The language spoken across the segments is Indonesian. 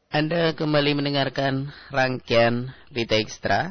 Anda kembali mendengarkan rangkaian berita ekstra.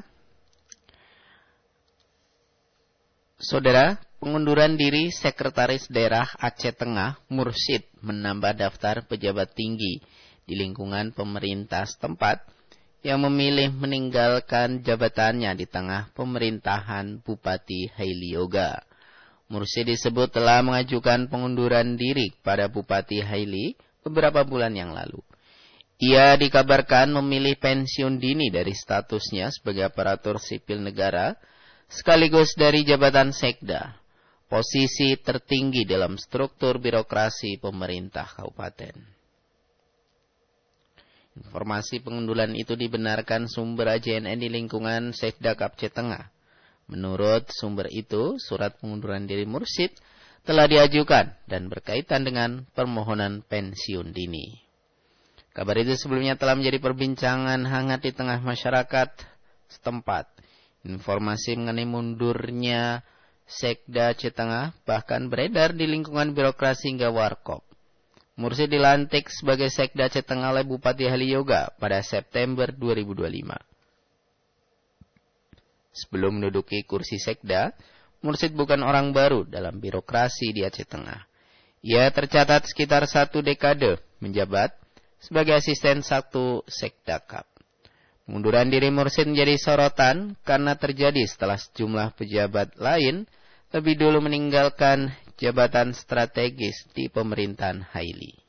Saudara, pengunduran diri Sekretaris Daerah Aceh Tengah Mursyid menambah daftar pejabat tinggi di lingkungan pemerintah setempat yang memilih meninggalkan jabatannya di tengah pemerintahan Bupati Haili Oga. Mursyid disebut telah mengajukan pengunduran diri kepada Bupati Haili beberapa bulan yang lalu. Ia dikabarkan memilih pensiun dini dari statusnya sebagai aparatur sipil negara, sekaligus dari jabatan sekda, posisi tertinggi dalam struktur birokrasi pemerintah kabupaten. Informasi pengunduran itu dibenarkan sumber AJNN di lingkungan Sekda Aceh Tengah. Menurut sumber itu, surat pengunduran diri Mursyid telah diajukan dan berkaitan dengan permohonan pensiun dini. Kabar itu sebelumnya telah menjadi perbincangan hangat di tengah masyarakat setempat. Informasi mengenai mundurnya Sekda Aceh Tengah bahkan beredar di lingkungan birokrasi hingga warkop. Mursyid dilantik sebagai Sekda Aceh Tengah oleh Bupati Haili Oga pada September 2025. Sebelum menduduki kursi Sekda, Mursyid bukan orang baru dalam birokrasi di Aceh Tengah. Ia tercatat sekitar 1 dekade menjabat sebagai asisten 1 Sekdakap. Pengunduran diri Mursyid menjadi sorotan karena terjadi setelah sejumlah pejabat lain lebih dulu meninggalkan jabatan strategis di pemerintahan Haili.